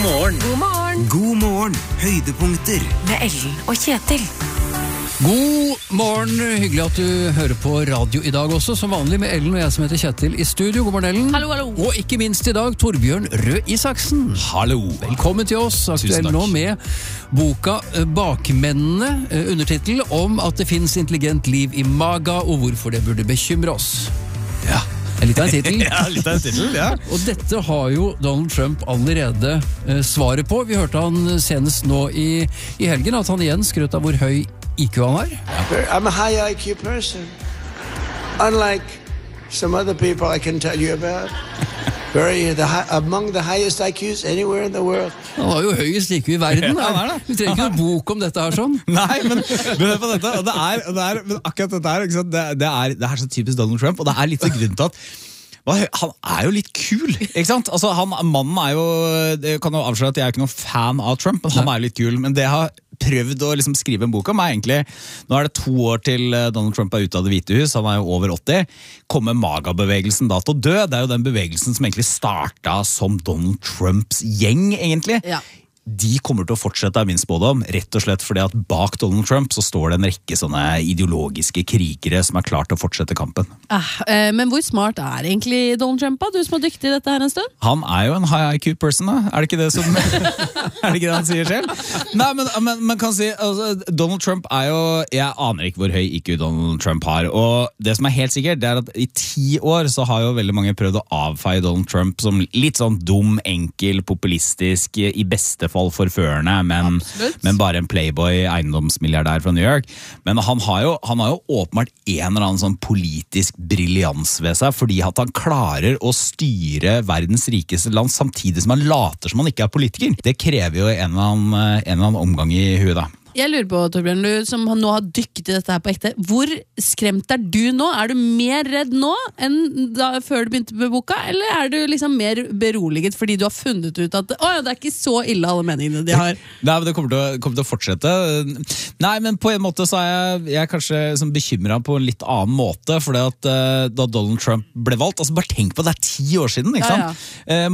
morgen. God morgen. God morgen, høydepunkter. Med Ellen og Kjetil. God morgen, hyggelig at du hører på radio i dag også, som vanlig med Ellen og jeg som heter Kjetil i studio. God morgen, Ellen. Hallo, hallo. Og ikke minst i dag, Torbjørn Røe Isaksen. Hallo. Velkommen til oss, aktuell nå med boka Bakmennene, undertitel om at det finnes intelligent liv i maga, og hvorfor det burde bekymre oss. Ja. Litt av en titel. Ja, litt av en titel, ja. Og dette har jo Donald Trump allerede svaret på. Vi hørte han senest nå i helgen, at han igjen skrøt av hvor høy IQ han har. I'm a high IQ person. Unlike some other people I can tell you about. Among the highest IQs anywhere in the world. Han har jo høyest IQ i verden. Ja, han er det. Vi trenger ikke noen bok om dette her sånn. Nei, men hør på dette. Og det er men akkurat dette her, ikke sant? Det er så typisk Donald Trump, og det er litt av grunnen til at han er jo litt kul, ikke sant? Altså, mannen er jo, jeg kan jo avsløre at jeg er ikke noen fan av Trump, men han er litt kul. Men det jeg har prøvd å liksom skrive en bok om er egentlig, nå er det 2 år til Donald Trump er ute av det hvite hus, han er jo over 80, kommer MAGA-bevegelsen da til å dø? Det er jo den bevegelsen som egentlig startet som Donald Trumps gjeng, egentlig. Ja. De kommer til å fortsette av min spådom, rett og slett fordi at bak Donald Trump så står det en rekke sånne ideologiske krigere som er klart til å fortsette kampen. Men hvor smart er egentlig Donald Trump, da? Du som er dyktig i dette her en stund? Han er jo en high IQ person, da. Er det ikke det som er det ikke det han sier selv? Nei, men man kan si altså, Donald Trump er jo, jeg aner ikke hvor høy IQ Donald Trump har, og det som er helt sikkert, det er at i 10 år så har jo veldig mange prøvd å avfeie Donald Trump som litt sånn dum, enkel, populistisk, i beste fall forførende, men bare en playboy eiendomsmilliardær fra New York. Men han har jo åpenbart en eller annen sånn politisk briljans ved seg, fordi at han klarer å styre verdens rikeste land samtidig som han later som han ikke er politiker. Det krever jo en eller annen omgang i huet da. Jeg lurer på, Torbjørn, du som nå har dykket i dette her på ekte, hvor skremt er du nå? Er du mer redd nå enn før du begynte med boka, eller er du liksom mer beroliget fordi du har funnet ut at det er ikke så ille alle meningene de har? Nei, men det kommer til å fortsette. Nei, men på en måte så er jeg kanskje bekymret på en litt annen måte, fordi at da Donald Trump ble valgt, altså bare tenk på det er 10 år siden, ikke sant? Ja.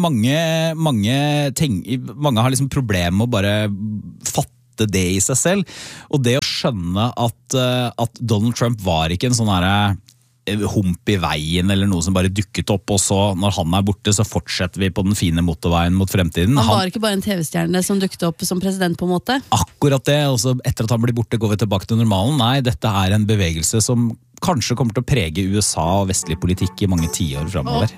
Mange har liksom problemer med å bare fatte det i seg selv, og det å skjønne at Donald Trump var ikke en sånn her hump i veien eller noe som bare dukket opp, og så når han er borte så fortsetter vi på den fine motorveien mot fremtiden. Han var ikke bare en TV-stjerne som dukket opp som president på en måte? Akkurat det, og så etter at han blir borte går vi tilbake til normalen. Nei, dette er en bevegelse som kanskje kommer til å prege USA og vestlig politikk i mange 10 år fremover.